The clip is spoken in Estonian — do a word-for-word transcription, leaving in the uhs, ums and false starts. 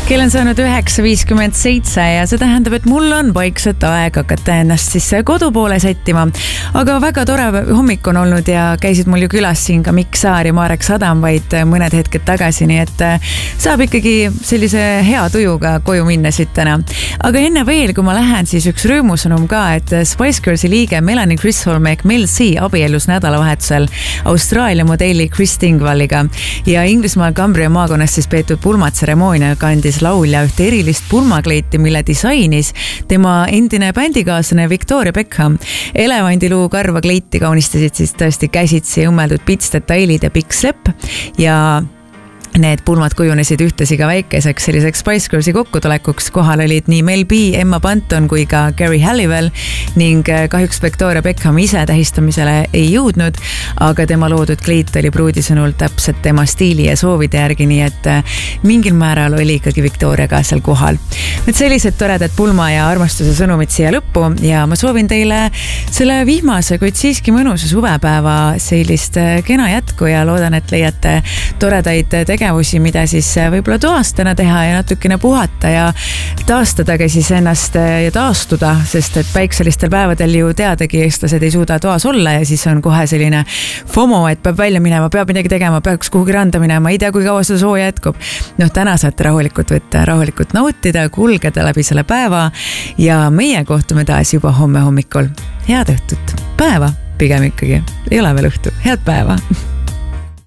kell on saanud üheksa viiskümmend seitse ja see tähendab, et mul on vaikselt aeg hakata ennast siis kodu poole sättima. Aga väga tore hommik on olnud ja käisid mul ju külas siin ka Mikk Saar ja Marek Sadam vaid mõned hetked tagasi, nii et saab ikkagi sellise hea tujuga koju minna siit täna. Aga enne veel, kui ma lähen, siis üks rõõmusõnum ka, et Spice Girlsi liige Melanie Chisholm ehk Mel C abiellus nädalavahetusel Austraalia modelli Chris Dingwalliga ja Inglismaal Cambria maakonnas siis peetud pulmatseremoonial kandis laulja ühte erilist pulmakleiti, mille disainis tema endine bändikaaslane Victoria Beckham. Elevandiluu karva kleiti kaunistasid siis tõesti käsitsi õmmeldud pitsdetailid ja pikk slepp ja need pulmad kujunesid ühtesi ka väikeseks selliseks Spice Girlsi kokkutulekuks. Kohal olid nii Mel B, Emma Bunton kui ka Gary Halliwell ning kahjuks Victoria Beckham ise tähistamisele ei jõudnud, aga tema loodud kleit oli pruudi sõnul täpselt tema stiili ja soovide järgi, nii et mingil määral oli ikkagi Victoria ka seal kohal. Nüüd sellised toredad pulma ja armastuse sõnumid siia lõppu ja ma soovin teile selle vihmase, kuid siiski mõnusa suvepäeva sellist kena jätku ja loodan, et leiate toredaid tegevusi, mida siis võib-olla toastana teha ja natukene puhata ja taastada ka siis ennast ja taastuda, sest et päikselistel päevadel ju teadagi eestlased ei suuda toas olla ja siis on kohe selline FOMO, et peab välja minema, peab midagi tegema, peaks kuhugi randa minema, ei tea, kui kaua seda sooja jätkub. Noh, täna saate rahulikult võtta, rahulikult nautida, kulgeda läbi selle päeva ja meie kohtume taas juba homme hommikul. Head õhtut, päeva pigem ikkagi, ei ole veel õhtu, head päeva!